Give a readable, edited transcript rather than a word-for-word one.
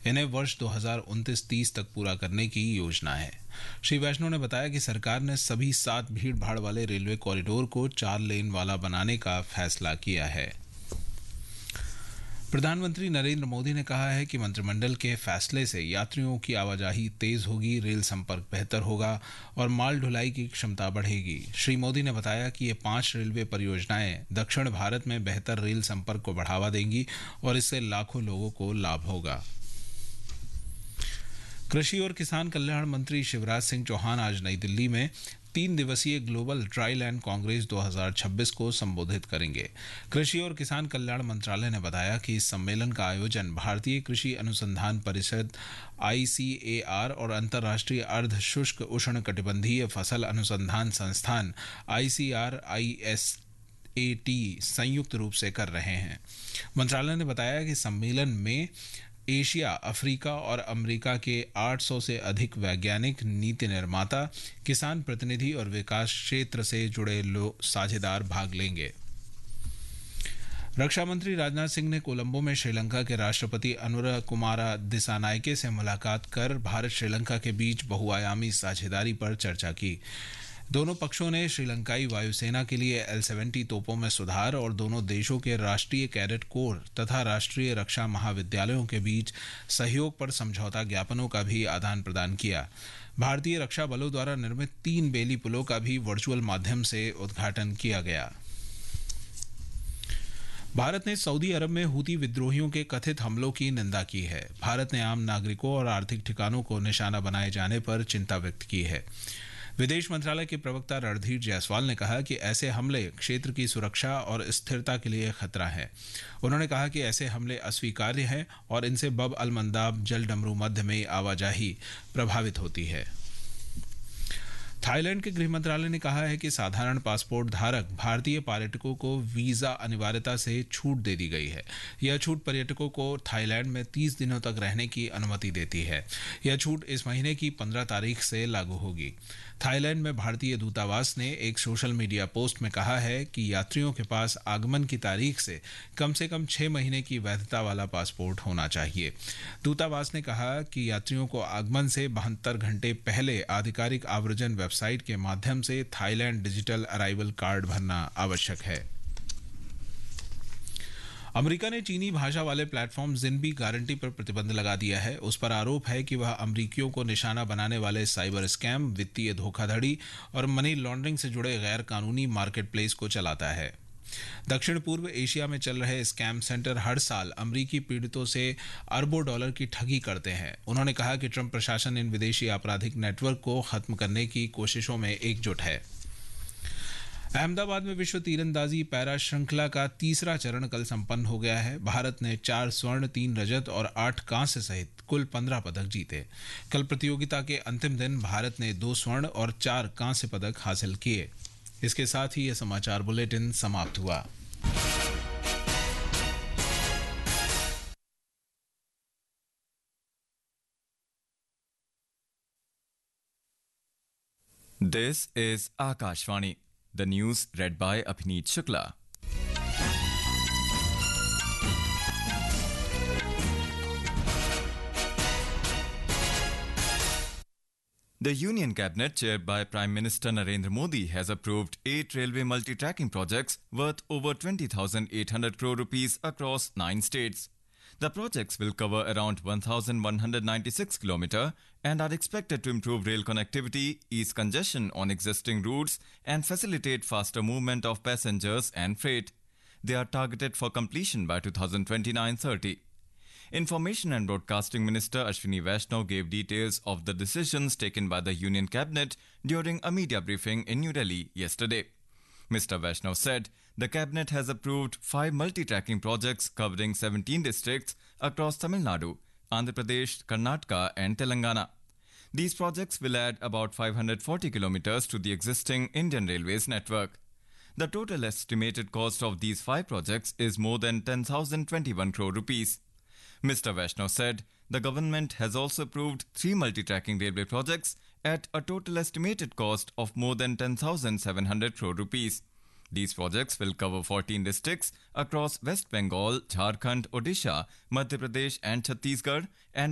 इन्हें वर्ष 2029-30 तक पूरा करने की योजना है। श्री वैष्णव ने बताया कि सरकार ने सभी 7 भीड़ भाड़ वाले रेलवे कॉरिडोर को 4 लेन वाला बनाने का फैसला किया है। प्रधानमंत्री नरेंद्र मोदी ने कहा है कि मंत्रिमंडल के फैसले से यात्रियों की आवाजाही तेज होगी, रेल संपर्क बेहतर होगा और माल ढुलाई की क्षमता बढ़ेगी। श्री मोदी ने बताया कि ये 5 रेलवे परियोजनाएं दक्षिण भारत में बेहतर रेल संपर्क को बढ़ावा देंगी और इससे लाखों लोगों को लाभ होगा। कृषि और किसान कल्याण मंत्री शिवराज सिंह चौहान आज नई दिल्ली में 3 दिवसीय ग्लोबल ड्राई लैंड कांग्रेस 2026 को संबोधित करेंगे। कृषि और किसान कल्याण मंत्रालय ने बताया कि इस सम्मेलन का आयोजन भारतीय कृषि अनुसंधान परिषद ICAR और अंतर्राष्ट्रीय अर्ध शुष्क उष्ण कटिबंधीय फसल अनुसंधान संस्थान ICRISAT संयुक्त रूप से कर रहे हैं। मंत्रालय ने बताया कि सम्मेलन में एशिया, अफ्रीका और अमेरिका के 800 से अधिक वैज्ञानिक, नीति निर्माता, किसान प्रतिनिधि और विकास क्षेत्र से जुड़े साझेदार भाग लेंगे। रक्षा मंत्री राजनाथ सिंह ने कोलंबो में श्रीलंका के राष्ट्रपति अनुरकुमारा दिसानायके से मुलाकात कर भारत श्रीलंका के बीच बहुआयामी साझेदारी पर चर्चा की। दोनों पक्षों ने श्रीलंकाई वायुसेना के लिए L-70 तोपों में सुधार और दोनों देशों के राष्ट्रीय कैडेट कोर तथा राष्ट्रीय रक्षा महाविद्यालयों के बीच सहयोग पर समझौता ज्ञापनों का भी आदान प्रदान किया। भारतीय रक्षा बलों द्वारा निर्मित 3 बेली पुलों का भी वर्चुअल माध्यम से उद्घाटन किया गया। भारत ने सऊदी अरब में हूती विद्रोहियों के कथित हमलों की निंदा की है। भारत ने आम नागरिकों और आर्थिक ठिकानों को निशाना बनाए जाने पर चिंता व्यक्त की है। विदेश मंत्रालय के प्रवक्ता रणधीर जायसवाल ने कहा कि ऐसे हमले क्षेत्र की सुरक्षा और स्थिरता के लिए खतरा है। उन्होंने कहा कि ऐसे हमले अस्वीकार्य हैं और इनसे बब अल मंदाब जल डमरू मध्य में आवाजाही प्रभावित होती है। थाईलैंड के गृह मंत्रालय ने कहा है कि साधारण पासपोर्ट धारक भारतीय पर्यटकों को वीजा अनिवार्यता से छूट दे दी गई है। यह छूट पर्यटकों को थाईलैंड में 30 दिनों तक रहने की अनुमति देती है। यह छूट इस महीने की 15 तारीख से लागू होगी। थाईलैंड में भारतीय दूतावास ने एक सोशल मीडिया पोस्ट में कहा है कि यात्रियों के पास आगमन की तारीख से कम 6 महीने की वैधता वाला पासपोर्ट होना चाहिए। दूतावास ने कहा कि यात्रियों को आगमन से 72 घंटे पहले आधिकारिक आव्रजन वेबसाइट के माध्यम से थाईलैंड डिजिटल अराइवल कार्ड भरना आवश्यक है। अमेरिका ने चीनी भाषा वाले प्लेटफॉर्म जिनबी गारंटी पर प्रतिबंध लगा दिया है। उस पर आरोप है कि वह अमेरिकियों को निशाना बनाने वाले साइबर स्कैम, वित्तीय धोखाधड़ी और मनी लॉन्ड्रिंग से जुड़े गैर कानूनी मार्केट प्लेस को चलाता है। दक्षिण पूर्व एशिया में चल रहे स्कैम सेंटर हर साल अमेरिकी पीड़ितों से अरबों डॉलर की ठगी करते हैं। उन्होंने कहा कि ट्रंप प्रशासन इन विदेशी आपराधिक नेटवर्क को खत्म करने की कोशिशों में एकजुट है। अहमदाबाद में विश्व तीरंदाजी पैरा श्रृंखला का तीसरा चरण कल संपन्न हो गया है। भारत ने 4 स्वर्ण, 3 रजत और 8 कांस्य सहित कुल 15 पदक जीते। कल प्रतियोगिता के अंतिम दिन भारत ने 2 स्वर्ण और 4 कांस्य पदक हासिल किए। इसके साथ ही यह समाचार बुलेटिन समाप्त हुआ। This is Akashvani. The news read by Abhineet Shukla. The Union Cabinet, chaired by Prime Minister Narendra Modi, has approved 8 railway multi-tracking projects worth over 20,800 crore rupees across 9 states. The projects will cover around 1,196 kilometers and are expected to improve rail connectivity, ease congestion on existing routes, and facilitate faster movement of passengers and freight. They are targeted for completion by 2029-30. Information and Broadcasting Minister Ashwini Vaishnaw gave details of the decisions taken by the Union Cabinet during a media briefing in New Delhi yesterday. Mr. Vaishnaw said the Cabinet has approved 5 multi-tracking projects covering 17 districts across Tamil Nadu, Andhra Pradesh, Karnataka and Telangana. These projects will add about 540 kilometers to the existing Indian Railways network. The total estimated cost of these 5 projects is more than 10,021 crore rupees. Mr. Vaishnaw said the government has also approved 3 multi-tracking railway projects at a total estimated cost of more than 10,700 crore rupees. These projects will cover 14 districts across West Bengal, Jharkhand, Odisha, Madhya Pradesh and Chhattisgarh and